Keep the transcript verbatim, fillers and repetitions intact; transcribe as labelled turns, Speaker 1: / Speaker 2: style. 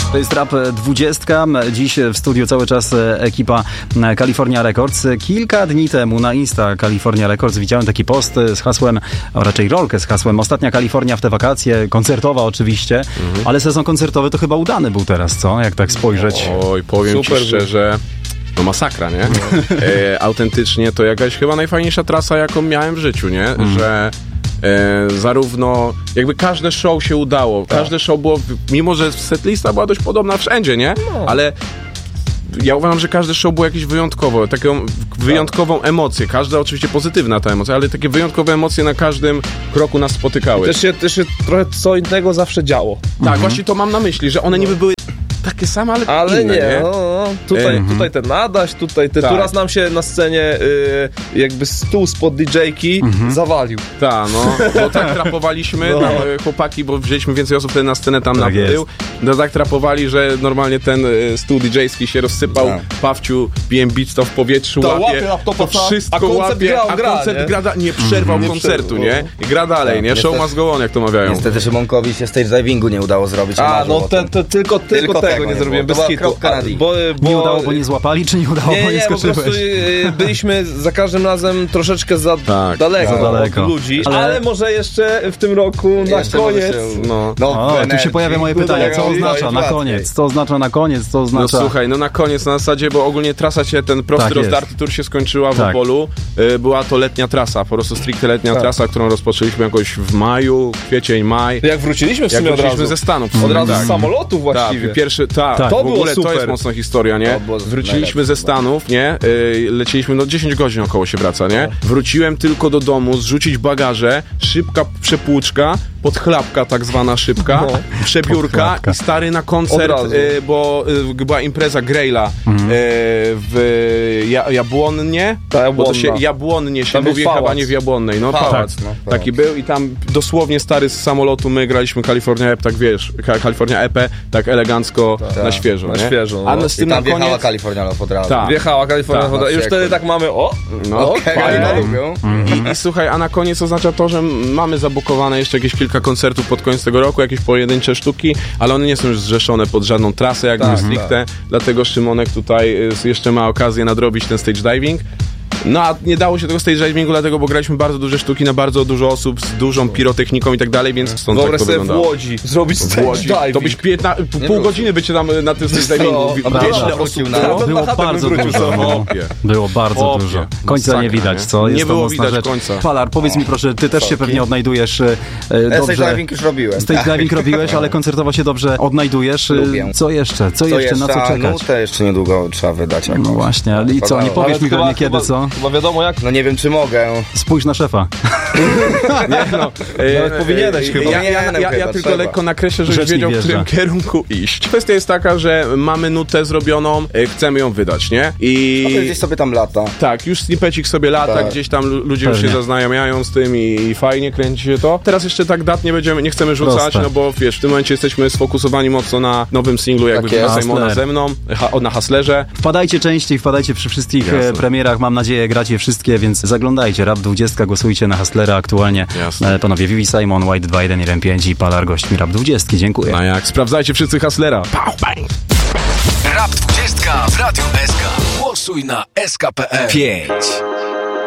Speaker 1: To jest Rap dwudziestka. Dziś w studiu cały czas ekipa California Records. Kilka dni temu na Insta California Records widziałem taki post z hasłem, a raczej rolkę z hasłem Ostatnia Kalifornia w te wakacje, koncertowa oczywiście, mhm. ale sezon koncertowy to chyba udany był teraz, co? Jak tak spojrzeć.
Speaker 2: Oj, powiem Super ci szczerze, no masakra, nie? E, autentycznie to jakaś chyba najfajniejsza trasa, jaką miałem w życiu, nie? Mhm. Że E, zarówno jakby każde show się udało, tak. każde show było, mimo że setlista była dość podobna wszędzie, nie? No. Ale ja uważam, że każde show było jakieś wyjątkowe, taką wyjątkową emocję, każda oczywiście pozytywna ta emocja, ale takie wyjątkowe emocje na każdym kroku nas spotykały.
Speaker 3: Też się, też się trochę co innego zawsze działo.
Speaker 2: Tak, mhm. właśnie to mam na myśli, że one niby były takie same, ale,
Speaker 3: ale
Speaker 2: inne,
Speaker 3: nie,
Speaker 2: nie?
Speaker 3: No, no. Tutaj, mm-hmm. tutaj ten Adaś, tutaj ten, tak. tu raz nam się na scenie y, jakby stół spod didżejki mm-hmm. zawalił.
Speaker 2: Tak, no, bo tak trapowaliśmy, no. tam, chłopaki, bo wzięliśmy więcej osób wtedy na scenę tam
Speaker 1: tak
Speaker 2: na tył, no tak trapowali, że normalnie ten y, stół didżejski się rozsypał, tak. Pawciu, P M Beats to w powietrzu
Speaker 3: to
Speaker 2: łapie,
Speaker 3: łapie
Speaker 2: to wszystko
Speaker 3: a koncert
Speaker 2: łapie,
Speaker 3: grał,
Speaker 2: a
Speaker 3: gra,
Speaker 2: koncert
Speaker 3: nie?
Speaker 2: gra, nie przerwał mm-hmm. koncertu, nie, nie? I gra dalej, tak, nie? Show
Speaker 4: niestety,
Speaker 2: must go on, jak to mawiają.
Speaker 4: Niestety Szymonkowi się stage divingu nie udało zrobić.
Speaker 3: A, no te, te, tylko, tylko, tylko tego, tego nie zrobiłem, bez hitu.
Speaker 4: Bo,
Speaker 1: bo, nie udało, bo nie złapali, czy nie udało,
Speaker 3: nie,
Speaker 1: bo nie,
Speaker 3: nie
Speaker 1: skoczyłeś?
Speaker 3: po prostu y, byliśmy za każdym razem troszeczkę za
Speaker 2: tak,
Speaker 3: daleko,
Speaker 1: za daleko
Speaker 3: od ludzi,
Speaker 1: ale... ale
Speaker 3: może jeszcze w tym roku na jeszcze koniec. Się,
Speaker 2: no.
Speaker 1: No, o, tu się pojawia moje pytanie, co oznacza na koniec? Co oznacza na koniec? Co oznacza...
Speaker 2: No słuchaj, no na koniec na zasadzie, bo ogólnie trasa się, ten prosty tak rozdarty tour się skończyła w tak. Opolu. Y, była to letnia trasa, po prostu stricte letnia tak. trasa, którą rozpoczęliśmy jakoś w maju, kwiecień, maj.
Speaker 3: Jak wróciliśmy w sumie
Speaker 2: jak
Speaker 3: od
Speaker 2: wróciliśmy
Speaker 3: razu.
Speaker 2: ze Stanów.
Speaker 3: Od razu
Speaker 2: tak.
Speaker 3: z samolotu właściwie.
Speaker 2: Tak, pierwszy, ta,
Speaker 3: tak. To
Speaker 2: w ogóle
Speaker 3: było
Speaker 2: to jest mocna historia, nie? Wróciliśmy ze Stanów, nie? Yy, leciliśmy, no dziesięć godzin około się wraca, nie? Wróciłem tylko do domu, zrzucić bagaże, szybka przepłuczka, podchlapka tak zwana szybka, no. przebiórka i stary na koncert, yy, bo yy, była impreza Grejla mhm. yy, w ja, Jabłonnie,
Speaker 3: Ta
Speaker 2: bo to się Jabłonnie się mówi, chyba nie w Jabłonnej, no pałac, pałac no, taki był i tam dosłownie stary z samolotu my graliśmy California E P, tak wiesz, California E P, tak elegancko
Speaker 3: ta,
Speaker 2: na świeżo,
Speaker 3: na
Speaker 2: nie?
Speaker 3: świeżo, no.
Speaker 2: A z tym
Speaker 4: I tam
Speaker 2: na koniec...
Speaker 4: wjechała Kalifornia od razu.
Speaker 2: Ta.
Speaker 3: Wjechała Kalifornia
Speaker 2: ta,
Speaker 3: od razu. Już wtedy tak mamy, o,
Speaker 2: no,
Speaker 4: okay,
Speaker 2: fajnie.
Speaker 4: lubią.
Speaker 2: I, I słuchaj, a na koniec oznacza to, że mamy zabukowane jeszcze jakieś kilka koncertów pod koniec tego roku, jakieś pojedyncze sztuki, ale one nie są już zrzeszone pod żadną trasę, jakby tak, stricte, tak. Dlatego Szymonek tutaj jeszcze ma okazję nadrobić ten stage diving. No a nie dało się tego stage divingu, dlatego, bo graliśmy bardzo duże sztuki na bardzo dużo osób z dużą pirotechniką i tak dalej, więc stąd
Speaker 3: Wyobraź
Speaker 2: tak to
Speaker 3: sobie
Speaker 2: wyglądało.
Speaker 3: w Łodzi zrobić stage
Speaker 2: Łodzi.
Speaker 3: diving.
Speaker 2: To byś piętna, pół wrócił. godziny by cię tam na tym stage divingu. Wiele osób
Speaker 1: na było, było bardzo dużo. Było bardzo
Speaker 2: Opie.
Speaker 1: dużo. Końca Masakra, nie widać, co? Jest
Speaker 2: nie było widać
Speaker 1: rzecz.
Speaker 2: końca.
Speaker 1: Palar, powiedz mi proszę, ty też
Speaker 4: Sorki.
Speaker 1: się pewnie odnajdujesz e, dobrze.
Speaker 4: Stage diving już robiłem.
Speaker 1: Stage diving robiłeś, ale koncertowo się dobrze odnajdujesz.
Speaker 4: Lubię.
Speaker 1: Co jeszcze? Co, co jeszcze? Na co czekać?
Speaker 4: Nutę jeszcze niedługo trzeba wydać.
Speaker 1: No właśnie, i co? Nie powiesz mi pewnie kiedy, co?
Speaker 3: Chyba wiadomo jak.
Speaker 4: No nie wiem, czy mogę.
Speaker 1: Spójrz na szefa.
Speaker 2: Nie, no.
Speaker 3: Nawet powinieneś chyba.
Speaker 2: Ja, ja, ja, ja tylko lekko nakreślę, żebyś wiedział, w którym kierunku iść. Kwestia jest taka, że mamy nutę zrobioną, chcemy ją wydać, nie? I
Speaker 4: no gdzieś sobie tam lata.
Speaker 2: Tak, już snippecik sobie lata, tak. Gdzieś tam ludzie Pewnie. już się zaznajamiają z tym i, i fajnie kręci się to. Teraz jeszcze tak dat nie będziemy, nie chcemy rzucać, Proste. no bo wiesz, w tym momencie jesteśmy sfokusowani mocno na nowym singlu, jakby tak Simona ze mną, ha, na Hustlerze.
Speaker 1: Wpadajcie częściej, wpadajcie przy wszystkich Jasne. premierach, mam nadzieję, gracie wszystkie, więc zaglądajcie. Rap dwudziestka, głosujcie na Hustlera aktualnie. Jasne. Panowie Vivi Simon, White dwa jeden jeden pięć i Palar gośćmi Rap dwudziestka. Dziękuję.
Speaker 2: No jak, sprawdzajcie wszyscy Hustlera. Pow, bang.
Speaker 5: Rap dwudziestka w Radiu S K. Głosuj na S K kropka P L. pięć